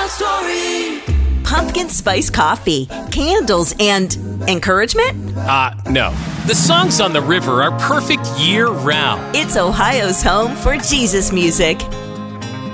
story. Pumpkin spice coffee, candles, and encouragement? No. The songs on the river are perfect year-round. It's Ohio's home for Jesus music.